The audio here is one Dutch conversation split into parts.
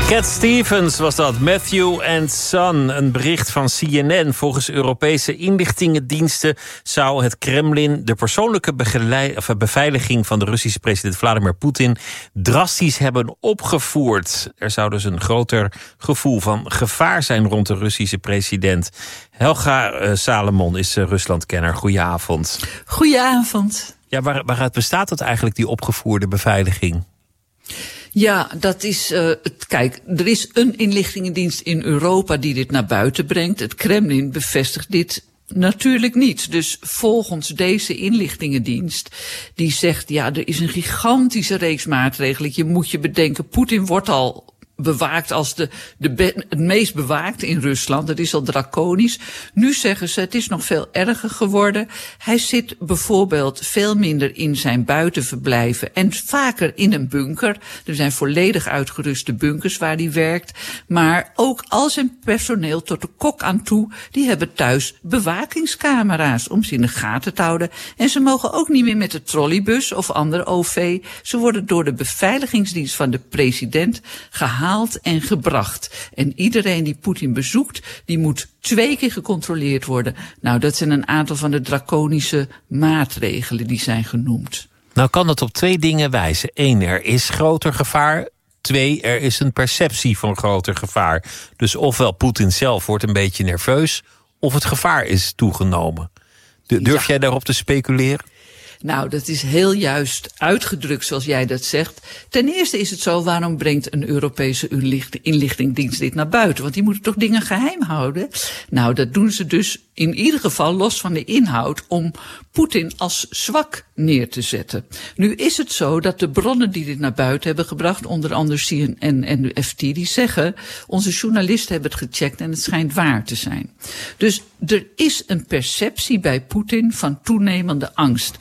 Cat Stevens was dat, Matthew and Son. Een bericht van CNN. Volgens Europese inlichtingendiensten zou het Kremlin de persoonlijke beveiliging van de Russische president Vladimir Poetin drastisch hebben opgevoerd. Er zou dus een groter gevoel van gevaar zijn rond de Russische president. Helga Salomon is Ruslandkenner. Goedenavond. Goedenavond. Ja, waaruit bestaat dat eigenlijk, die opgevoerde beveiliging? Ja, dat is, kijk, er is een inlichtingendienst in Europa die dit naar buiten brengt. Het Kremlin bevestigt dit natuurlijk niet. Dus volgens deze inlichtingendienst, die zegt, ja, er is een gigantische reeks maatregelen. Je moet je bedenken, Poetin wordt al bewaakt als het meest bewaakt in Rusland. Dat is al draconisch. Nu zeggen ze, het is nog veel erger geworden. Hij zit bijvoorbeeld veel minder in zijn buitenverblijven en vaker in een bunker. Er zijn volledig uitgeruste bunkers waar hij werkt. Maar ook al zijn personeel tot de kok aan toe, die hebben thuis bewakingscamera's om ze in de gaten te houden. En ze mogen ook niet meer met de trolleybus of andere OV. Ze worden door de beveiligingsdienst van de president gehaald en gebracht. En iedereen die Poetin bezoekt, die moet 2 keer gecontroleerd worden. Nou, dat zijn een aantal van de draconische maatregelen die zijn genoemd. Nou kan dat op 2 dingen wijzen. 1, er is groter gevaar. 2, er is een perceptie van groter gevaar. Dus ofwel Poetin zelf wordt een beetje nerveus, of het gevaar is toegenomen. Durf jij daarop te speculeren? Nou, dat is heel juist uitgedrukt zoals jij dat zegt. Ten eerste is het zo, waarom brengt een Europese inlichtingendienst dit naar buiten? Want die moeten toch dingen geheim houden? Nou, dat doen ze dus in ieder geval los van de inhoud om Poetin als zwak neer te zetten. Nu is het zo dat de bronnen die dit naar buiten hebben gebracht, onder andere CNN en de FT, die zeggen, onze journalisten hebben het gecheckt en het schijnt waar te zijn. Dus er is een perceptie bij Poetin van toenemende angst.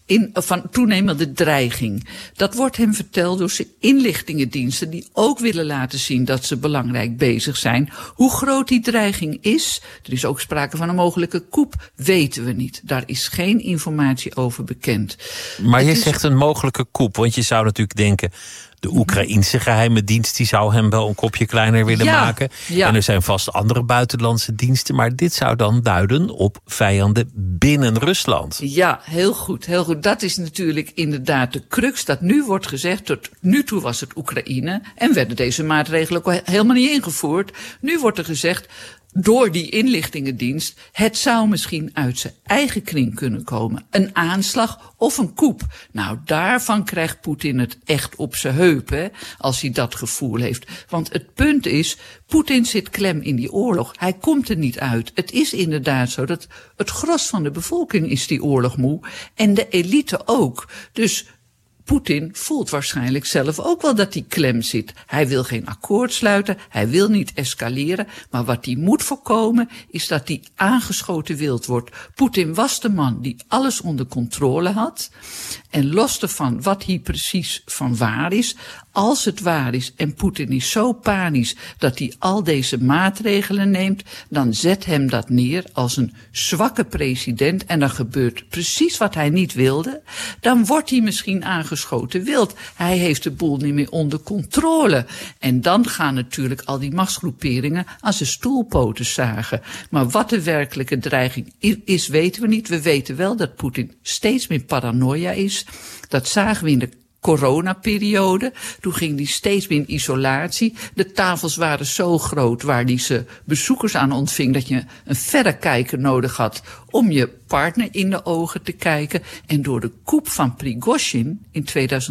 Van toenemende dreiging. Dat wordt hem verteld door zijn inlichtingendiensten die ook willen laten zien dat ze belangrijk bezig zijn. Hoe groot die dreiging is, er is ook sprake van een mogelijke coup, weten we niet. Daar is geen informatie over bekend. Maar je zegt een mogelijke coup, want je zou natuurlijk denken, de Oekraïense geheime dienst die zou hem wel een kopje kleiner willen maken. Ja. En er zijn vast andere buitenlandse diensten. Maar dit zou dan duiden op vijanden binnen Rusland. Ja, heel goed, heel goed. Dat is natuurlijk inderdaad de crux dat nu wordt gezegd. Tot nu toe was het Oekraïne en werden deze maatregelen ook helemaal niet ingevoerd. Nu wordt er gezegd, door die inlichtingendienst, het zou misschien uit zijn eigen kring kunnen komen. Een aanslag of een coup. Nou, daarvan krijgt Poetin het echt op zijn heupen, als hij dat gevoel heeft. Want het punt is, Poetin zit klem in die oorlog. Hij komt er niet uit. Het is inderdaad zo dat het gros van de bevolking is die oorlog moe. En de elite ook. Dus Poetin voelt waarschijnlijk zelf ook wel dat hij klem zit. Hij wil geen akkoord sluiten, hij wil niet escaleren. Maar wat hij moet voorkomen is dat hij aangeschoten wild wordt. Poetin was de man die alles onder controle had. En los ervan wat hier precies van waar is, als het waar is en Poetin is zo panisch dat hij al deze maatregelen neemt, dan zet hem dat neer als een zwakke president en dan gebeurt precies wat hij niet wilde. Dan wordt hij misschien aangeschoten wild. Hij heeft de boel niet meer onder controle. En dan gaan natuurlijk al die machtsgroeperingen aan zijn stoelpoten zagen. Maar wat de werkelijke dreiging is, weten we niet. We weten wel dat Poetin steeds meer paranoia is. Dat zagen we in de coronaperiode. Toen ging hij steeds meer in isolatie. De tafels waren zo groot waar hij zijn bezoekers aan ontving dat je een verrekijker nodig had om je partner in de ogen te kijken. En door de coup van Prigozhin in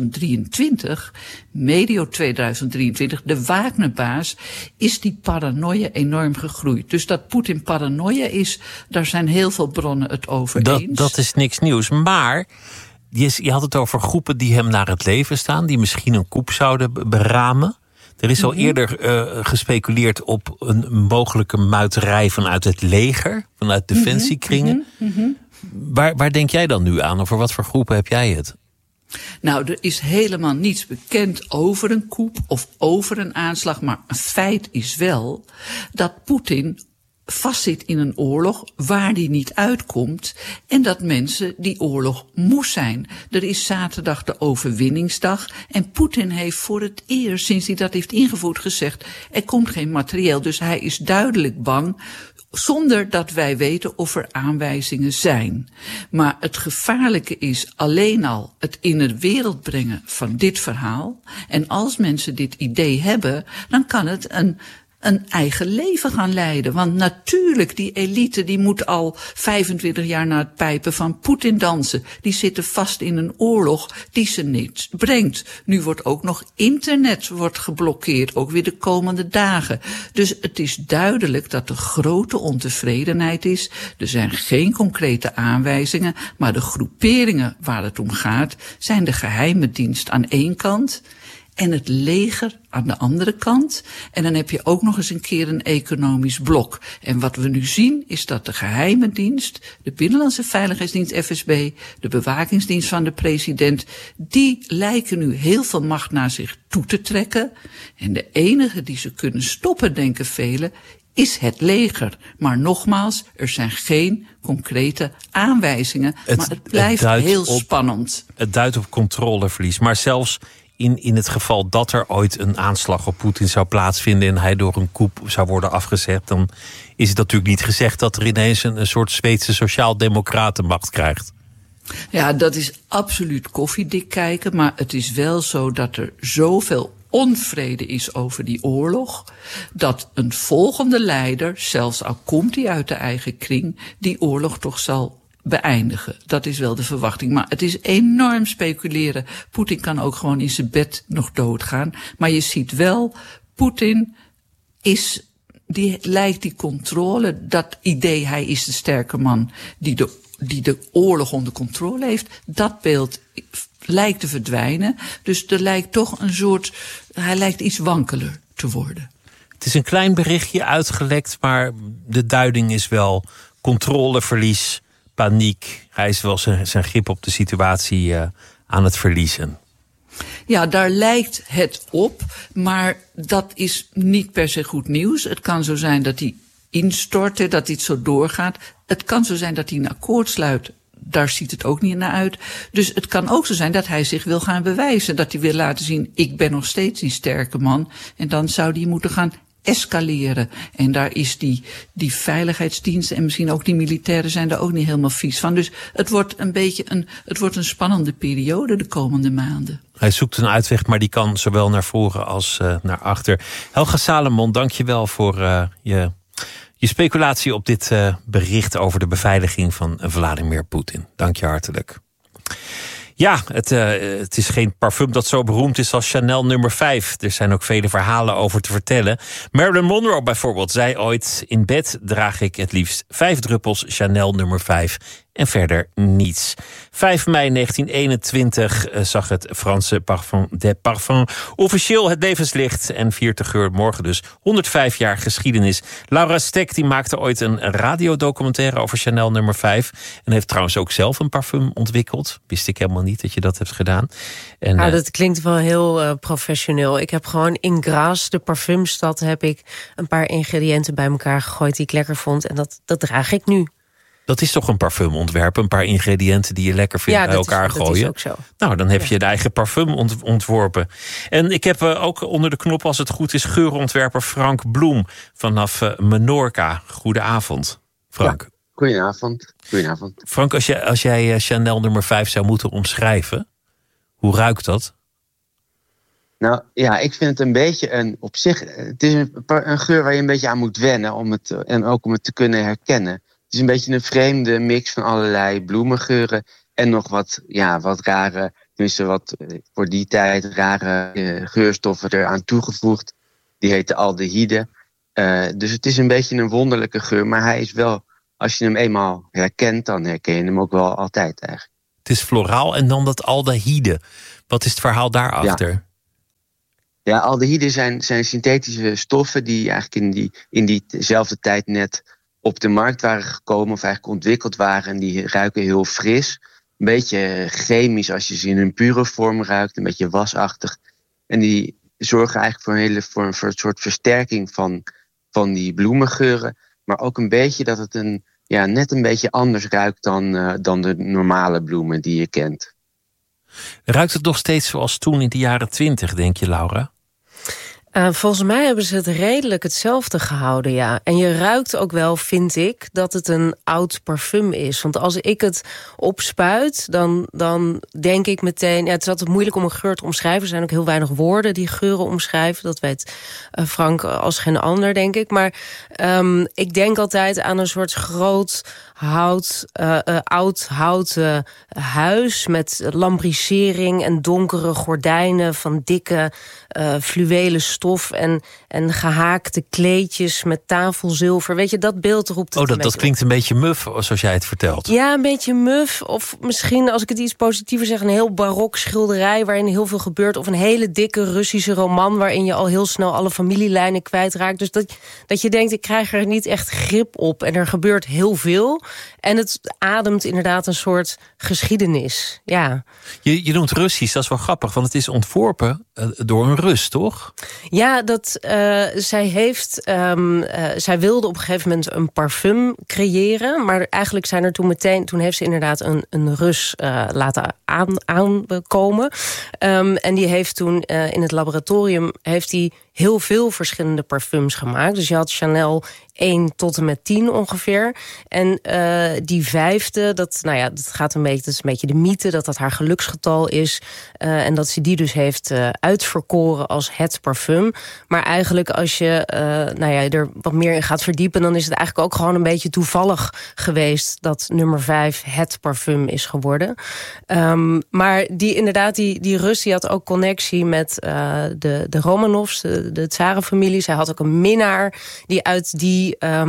2023, medio 2023, de Wagnerbaas, is die paranoia enorm gegroeid. Dus dat Poetin paranoia is, daar zijn heel veel bronnen het over eens. Dat is niks nieuws, maar je had het over groepen die hem naar het leven staan, die misschien een coup zouden beramen. Er is al eerder gespeculeerd op een mogelijke muiterij vanuit het leger, vanuit defensiekringen. Waar denk jij dan nu aan? Over wat voor groepen heb jij het? Nou, er is helemaal niets bekend over een coup of over een aanslag, maar een feit is wel dat Poetin vastzit in een oorlog waar die niet uitkomt en dat mensen die oorlog moe zijn. Er is zaterdag de overwinningsdag en Poetin heeft voor het eerst sinds hij dat heeft ingevoerd gezegd, er komt geen materieel. Dus hij is duidelijk bang, zonder dat wij weten of er aanwijzingen zijn. Maar het gevaarlijke is alleen al het in de wereld brengen van dit verhaal. En als mensen dit idee hebben, dan kan het een eigen leven gaan leiden. Want natuurlijk, die elite die moet al 25 jaar naar het pijpen van Poetin dansen. Die zitten vast in een oorlog die ze niets brengt. Nu wordt ook nog internet geblokkeerd, ook weer de komende dagen. Dus het is duidelijk dat er grote ontevredenheid is. Er zijn geen concrete aanwijzingen, maar de groeperingen waar het om gaat zijn de geheime dienst aan één kant en het leger aan de andere kant. En dan heb je ook nog eens een keer een economisch blok. En wat we nu zien is dat de geheime dienst, de Binnenlandse Veiligheidsdienst FSB, de bewakingsdienst van de president, die lijken nu heel veel macht naar zich toe te trekken. En de enige die ze kunnen stoppen, denken velen, is het leger. Maar nogmaals, er zijn geen concrete aanwijzingen. Maar het blijft heel spannend. Het duidt op controleverlies. Maar zelfs in het geval dat er ooit een aanslag op Poetin zou plaatsvinden en hij door een coup zou worden afgezet, dan is het natuurlijk niet gezegd dat er ineens een soort Zweedse sociaal-democratenmacht krijgt. Ja, dat is absoluut koffiedik kijken, maar het is wel zo dat er zoveel onvrede is over die oorlog, dat een volgende leider, zelfs al komt hij uit de eigen kring, die oorlog toch zal beëindigen. Dat is wel de verwachting. Maar het is enorm speculeren. Poetin kan ook gewoon in zijn bed nog doodgaan. Maar je ziet wel, Poetin lijkt die controle, dat idee, hij is de sterke man die de oorlog onder controle heeft, dat beeld lijkt te verdwijnen. Dus er lijkt toch hij lijkt iets wankeler te worden. Het is een klein berichtje uitgelekt, maar de duiding is wel controleverlies, paniek. Hij is wel zijn grip op de situatie aan het verliezen. Ja, daar lijkt het op, maar dat is niet per se goed nieuws. Het kan zo zijn dat hij instorten, dat dit zo doorgaat. Het kan zo zijn dat hij een akkoord sluit. Daar ziet het ook niet naar uit. Dus het kan ook zo zijn dat hij zich wil gaan bewijzen. Dat hij wil laten zien, ik ben nog steeds die sterke man. En dan zou hij moeten gaan escaleren. En daar is die veiligheidsdiensten en misschien ook die militairen zijn daar ook niet helemaal vies van. Dus het wordt een spannende periode de komende maanden. Hij zoekt een uitweg, maar die kan zowel naar voren als naar achter. Helga Salomon, dank je wel voor je speculatie op dit bericht over de beveiliging van Vladimir Poetin. Dank je hartelijk. Ja, het is geen parfum dat zo beroemd is als Chanel nummer 5. Er zijn ook vele verhalen over te vertellen. Marilyn Monroe bijvoorbeeld zei ooit: in bed draag ik het liefst 5 druppels Chanel nummer 5 en verder niets. 5 mei 1921 zag het Franse Parfum des Parfums officieel het levenslicht en viert de geur morgen dus 105 jaar geschiedenis. Laura Stek die maakte ooit een radiodocumentaire over Chanel nummer 5 en heeft trouwens ook zelf een parfum ontwikkeld. Wist ik helemaal niet dat je dat hebt gedaan. En, dat klinkt wel heel professioneel. Ik heb gewoon in Grasse, de parfumstad, heb ik een paar ingrediënten bij elkaar gegooid die ik lekker vond en dat draag ik nu. Dat is toch een parfumontwerp? Een paar ingrediënten die je lekker vindt bij elkaar gooien? Ja, dat is ook zo. Nou, dan heb je de eigen parfum ontworpen. En ik heb ook onder de knop, als het goed is, geurontwerper Frank Bloem vanaf Menorca. Goedenavond, Frank. Ja, goedenavond. Frank, als jij Chanel nummer 5 zou moeten omschrijven, hoe ruikt dat? Nou ja, ik vind het een beetje het is een geur waar je een beetje aan moet wennen en ook om het te kunnen herkennen. Het is een beetje een vreemde mix van allerlei bloemengeuren en nog wat rare, tenminste wat voor die tijd rare geurstoffen eraan toegevoegd. Die heten aldehyde. Dus het is een beetje een wonderlijke geur, maar hij is wel, als je hem eenmaal herkent, dan herken je hem ook wel altijd eigenlijk. Het is floraal en dan dat aldehyde. Wat is het verhaal daarachter? Ja, aldehyden zijn synthetische stoffen die eigenlijk in diezelfde tijd net op de markt waren gekomen of eigenlijk ontwikkeld waren. En die ruiken heel fris. Een beetje chemisch als je ze in hun pure vorm ruikt. Een beetje wasachtig. En die zorgen eigenlijk voor een soort versterking van die bloemengeuren. maar ook een beetje dat het net een beetje anders ruikt dan de normale bloemen die je kent. Ruikt het nog steeds zoals toen in de jaren 20, denk je, Laura? Volgens mij hebben ze het redelijk hetzelfde gehouden, ja. En je ruikt ook wel, vind ik, dat het een oud parfum is. Want als ik het opspuit, dan denk ik meteen... Ja, het is altijd moeilijk om een geur te omschrijven. Er zijn ook heel weinig woorden die geuren omschrijven. Dat weet Frank als geen ander, denk ik. Maar ik denk altijd aan een soort groot oud houten huis met lambrisering en donkere gordijnen van dikke fluwelen stof en gehaakte kleedjes met tafelzilver. Weet je, dat beeld roept het dat klinkt een beetje muf, zoals jij het vertelt. Ja, een beetje muf. Of misschien, als ik het iets positiever zeg, een heel barok schilderij waarin heel veel gebeurt. Of een hele dikke Russische roman waarin je al heel snel alle familielijnen kwijtraakt. Dus dat je denkt, ik krijg er niet echt grip op. En er gebeurt heel veel. En het ademt inderdaad een soort geschiedenis. Ja. Je noemt Russisch, dat is wel grappig, want het is ontworpen door een Rus, toch? Ja, zij wilde op een gegeven moment een parfum creëren. Maar eigenlijk zijn er toen heeft ze inderdaad een Rus laten aankomen. En die heeft toen in het laboratorium heel veel verschillende parfums gemaakt. Dus je had Chanel 1 tot en met 10 ongeveer. En die 5e, dat is een beetje de mythe dat haar geluksgetal is. En dat ze die dus heeft uitverkoren als het parfum. Maar eigenlijk als je er wat meer in gaat verdiepen, dan is het eigenlijk ook gewoon een beetje toevallig geweest dat nummer 5 het parfum is geworden. Maar die Rus die had ook connectie met de Romanovs, de Tsarenfamilie. Zij had ook een minnaar die uit die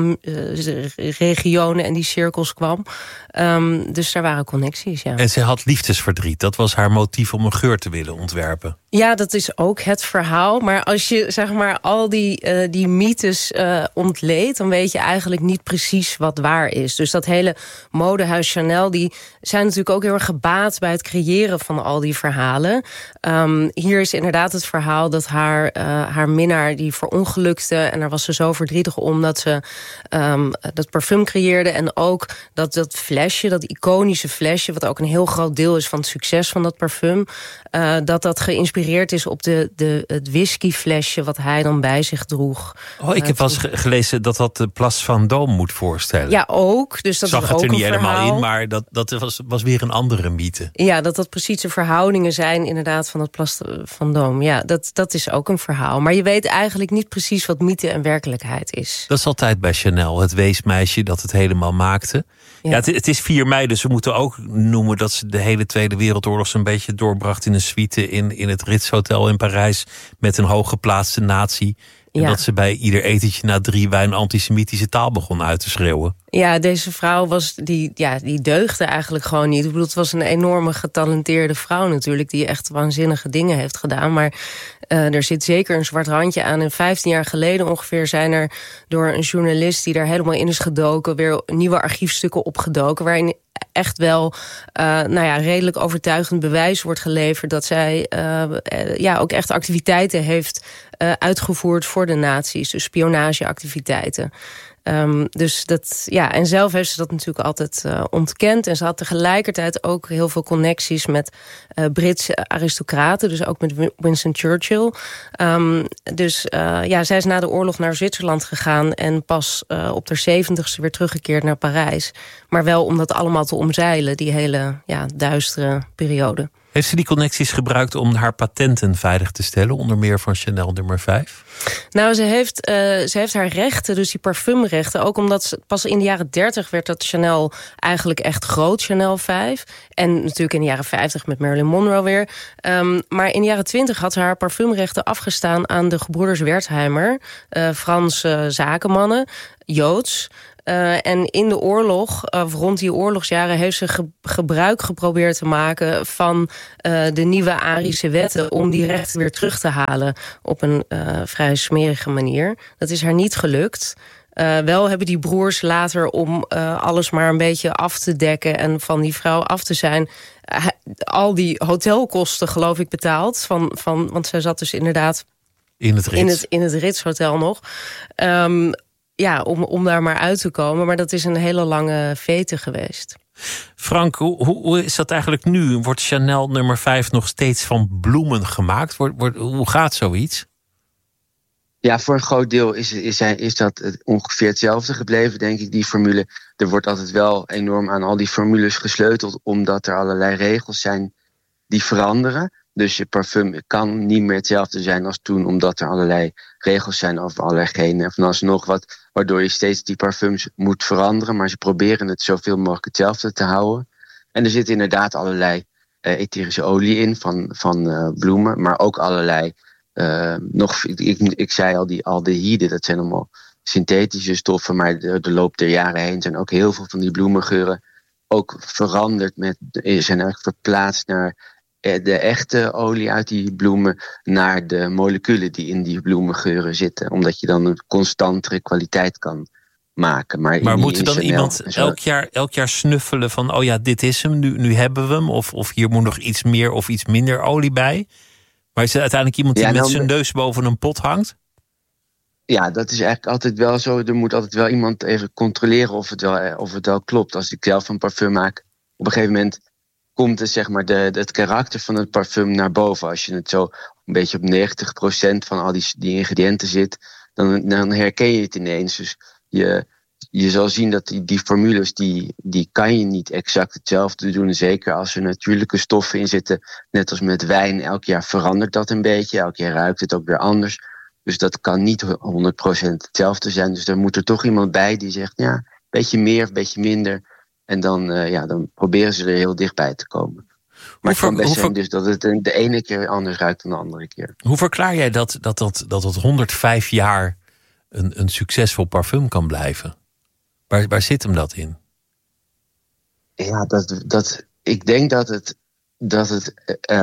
regionen en die cirkels kwam. Dus daar waren connecties, ja. En ze had liefdesverdriet. Dat was haar motief om een geur te willen ontwerpen. Ja, dat is ook het verhaal. Maar als je zeg maar al die mythes ontleedt, dan weet je eigenlijk niet precies wat waar is. Dus dat hele modehuis Chanel, die zijn natuurlijk ook heel erg gebaat bij het creëren van al die verhalen. Hier is inderdaad het verhaal dat haar minnaar die verongelukte en daar was ze zo verdrietig om dat ze dat parfum creëerde. En ook dat flesje, dat iconische flesje, wat ook een heel groot deel is van het succes van dat parfum, dat geïnspireerd is op het whiskyflesje wat hij dan bij zich droeg. Ik heb wel eens gelezen dat de Place Vendôme moet voorstellen. Ja, ook. Dus dat zag is het ook er niet een helemaal verhaal in, maar dat was weer een andere mythe. Ja, dat precies de verhoudingen zijn inderdaad van het Place Vendôme. Ja, dat is ook een verhaal. Maar je weet eigenlijk niet precies wat mythe en werkelijkheid is. Dat is altijd bij Chanel, het weesmeisje dat het helemaal maakte. Ja, het is 4 mei, dus we moeten ook noemen dat ze de hele Tweede Wereldoorlog zo'n beetje doorbracht in een suite in het Ritz Hotel in Parijs met een hooggeplaatste nazi. En dat ze bij ieder etentje na 3 wijn antisemitische taal begon uit te schreeuwen. Ja, deze vrouw die deugde eigenlijk gewoon niet. Ik bedoel, het was een enorme getalenteerde vrouw natuurlijk, die echt waanzinnige dingen heeft gedaan. Maar er zit zeker een zwart randje aan. En 15 jaar geleden ongeveer zijn er door een journalist die daar helemaal in is gedoken weer nieuwe archiefstukken opgedoken, waarin echt wel redelijk overtuigend bewijs wordt geleverd dat zij ook echt activiteiten heeft uitgevoerd voor de nazi's. Dus spionageactiviteiten. Dus en zelf heeft ze dat natuurlijk altijd ontkend. En ze had tegelijkertijd ook heel veel connecties met Britse aristocraten. Dus ook met Winston Churchill. Zij is na de oorlog naar Zwitserland gegaan en pas op haar 70ste weer teruggekeerd naar Parijs. Maar wel om dat allemaal te omzeilen, die hele duistere periode. Heeft ze die connecties gebruikt om haar patenten veilig te stellen, onder meer van Chanel nummer 5? Nou, ze heeft haar rechten, dus die parfumrechten, ook omdat pas in de jaren 30 werd dat Chanel eigenlijk echt groot, Chanel 5. En natuurlijk in de jaren 50 met Marilyn Monroe weer. Maar in de jaren 20 had ze haar parfumrechten afgestaan aan de gebroeders Wertheimer, Franse zakenmannen, Joods. En in de oorlog, rond die oorlogsjaren, heeft ze gebruik geprobeerd te maken van de nieuwe Arische wetten om die rechten weer terug te halen op een vrij smerige manier. Dat is haar niet gelukt. Wel hebben die broers later, om alles maar een beetje af te dekken en van die vrouw af te zijn, al die hotelkosten, geloof ik, betaald. Want zij zat dus inderdaad in het Ritz Hotel nog. om daar maar uit te komen. Maar dat is een hele lange vete geweest. Frank, hoe is dat eigenlijk nu? Wordt Chanel nummer 5 nog steeds van bloemen gemaakt? Hoe gaat zoiets? Ja, voor een groot deel is dat ongeveer hetzelfde gebleven, denk ik, die formule. Er wordt altijd wel enorm aan al die formules gesleuteld, omdat er allerlei regels zijn die veranderen. Dus je parfum kan niet meer hetzelfde zijn als toen, omdat er allerlei regels zijn over allergenen en van alles nog wat, waardoor je steeds die parfums moet veranderen. Maar ze proberen het zoveel mogelijk hetzelfde te houden. En er zit inderdaad allerlei etherische olie in van bloemen, maar ook allerlei ik zei al, die aldehyden, dat zijn allemaal synthetische stoffen, maar de loop der jaren heen zijn ook heel veel van die bloemengeuren ook veranderd, zijn eigenlijk verplaatst naar de echte olie uit die bloemen naar de moleculen die in die bloemengeuren zitten, omdat je dan een constantere kwaliteit kan maken. Maar moet er dan iemand elk jaar snuffelen van, oh ja, dit is hem, nu hebben we hem, of hier moet nog iets meer of iets minder olie bij? Maar is er uiteindelijk iemand die met zijn neus boven een pot hangt? Ja, dat is eigenlijk altijd wel zo. Er moet altijd wel iemand even controleren of het wel klopt. Als ik zelf een parfum maak, op een gegeven moment komt het, zeg maar, het karakter van het parfum naar boven. Als je het zo een beetje op 90% van al die ingrediënten zit, dan herken je het ineens. Dus je zal zien dat die formules, die kan je niet exact hetzelfde doen. Zeker als er natuurlijke stoffen in zitten. Net als met wijn, elk jaar verandert dat een beetje. Elk jaar ruikt het ook weer anders. Dus dat kan niet 100% hetzelfde zijn. Dus er moet er toch iemand bij die zegt, ja, een beetje meer of een beetje minder. En dan proberen ze er heel dichtbij te komen. Maar het kan best zijn dus dat het de ene keer anders ruikt dan de andere keer. Hoe verklaar jij dat 105 jaar een succesvol parfum kan blijven? Waar zit hem dat in? Ja, ik denk dat het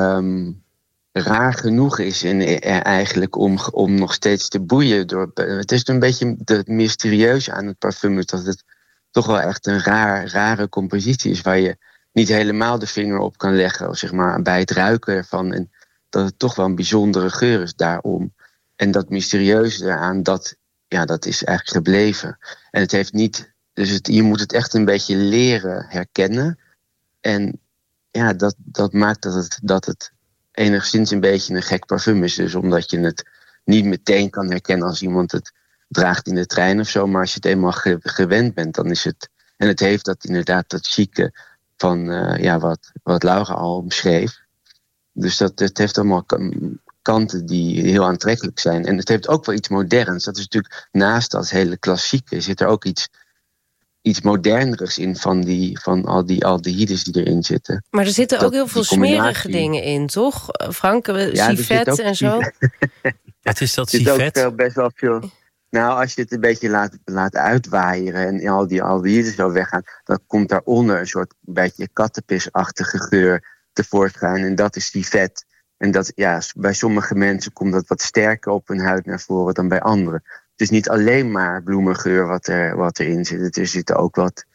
raar genoeg is eigenlijk om nog steeds te boeien. Het is een beetje het mysterieuze aan het parfum, is dat het toch wel echt een rare compositie is, waar je niet helemaal de vinger op kan leggen, zeg maar, bij het ruiken ervan. En dat het toch wel een bijzondere geur is daarom. En dat mysterieuze eraan, dat is eigenlijk gebleven. En het heeft niet. Dus je moet het echt een beetje leren herkennen. En ja, dat maakt dat het enigszins een beetje een gek parfum is. Dus omdat je het niet meteen kan herkennen als iemand het draagt in de trein of zo. Maar als je het eenmaal gewend bent, dan is het. En het heeft dat chique van wat Laura al omschreef. Dus het heeft allemaal kanten die heel aantrekkelijk zijn. En het heeft ook wel iets moderns. Dat is natuurlijk, naast dat hele klassieke zit er ook iets modernerigs in van al die aldehydes die erin zitten. Maar er zitten ook heel veel smerige dingen in, toch? Frank, civet en zo. Wat is dat, civet? civet? Ook best wel veel. Nou, als je het een beetje laat uitwaaieren en al die aldehydes zo weggaan, dan komt daaronder een soort beetje kattenpisachtige geur tevoorschijn. En dat is civet. En dat, ja, bij sommige mensen komt dat wat sterker op hun huid naar voren dan bij anderen. Het is niet alleen maar bloemengeur wat erin zit. Er zitten ook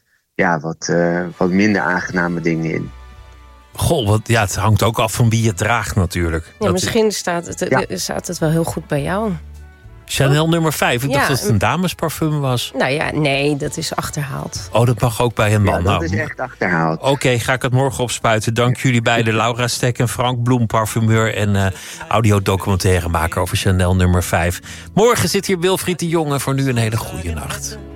wat minder aangename dingen in. Goh, het hangt ook af van wie het draagt natuurlijk. Ja, misschien staat het wel heel goed bij jou. Chanel nummer 5, ik dacht dat het een damesparfum was. Nou ja, nee, dat is achterhaald. Oh, dat mag ook bij een man. Ja, dat is echt achterhaald. Oké, ga ik het morgen opspuiten. Dank jullie beiden, Laura Stek en Frank Bloem, parfumeur en audiodocumentairemaker over Chanel nummer 5. Morgen zit hier Wilfried de Jonge. Voor nu een hele goede nacht.